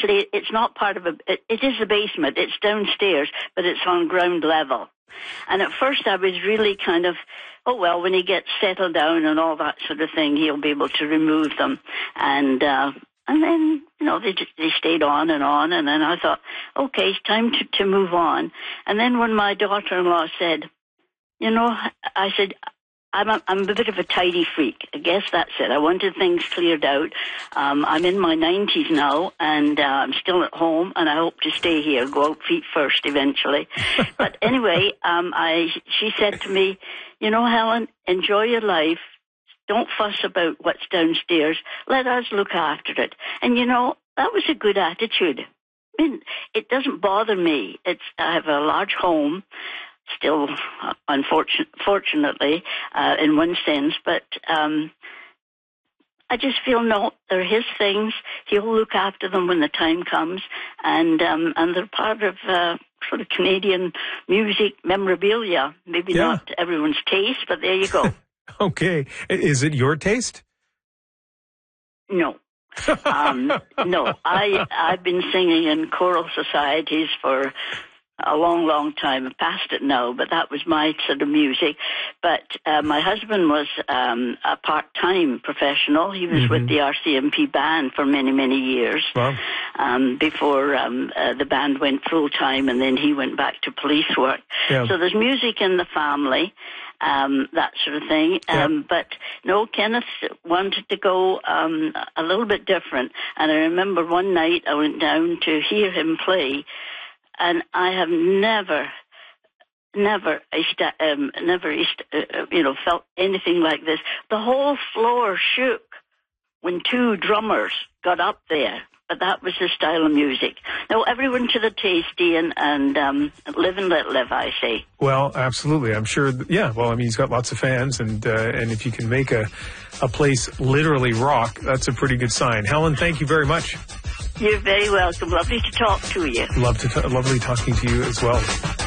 actually, it's not part of it is a basement. It's downstairs, but it's on ground level. And at first I was really kind of, oh, well, when he gets settled down and all that sort of thing, he'll be able to remove them. And then, they stayed on, and then I thought, okay, it's time to move on. And then when my daughter-in-law said, I said, I'm a bit of a tidy freak. I guess that's it. I wanted things cleared out. I'm in my 90s now, and I'm still at home, and I hope to stay here, go out feet first eventually. But anyway, she said to me, Helen, enjoy your life. Don't fuss about what's downstairs. Let us look after it. And, that was a good attitude. I mean, it doesn't bother me. I have a large home. Still, unfortunately, in one sense, but I just feel, no, they're his things. He'll look after them when the time comes, and they're part of sort of Canadian music memorabilia. Maybe not everyone's taste, but there you go. Okay. Is it your taste? No. No. I've been singing in choral societies for a long, long time. I'm past it now, but that was my sort of music. But my husband was a part-time professional. He was with the RCMP band for many, many years. Wow. Before the band went full-time, and then he went back to police work. Yeah. So there's music in the family, that sort of thing. But no, Kenneth wanted to go a little bit different. And I remember one night I went down to hear him play, and I have never felt anything like this. The whole floor shook when two drummers got up there. But that was his style of music. Now, everyone to the taste, Ian, and live and let live, I say. Well, absolutely. I'm sure. He's got lots of fans, and if you can make a place literally rock, that's a pretty good sign. Helen, thank you very much. You're very welcome. Lovely to talk to you. Lovely talking to you as well.